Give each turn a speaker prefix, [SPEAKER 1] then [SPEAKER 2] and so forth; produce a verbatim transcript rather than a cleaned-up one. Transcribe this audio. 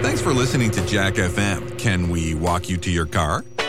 [SPEAKER 1] Thanks for listening to Jack F M. Can we walk you to your car?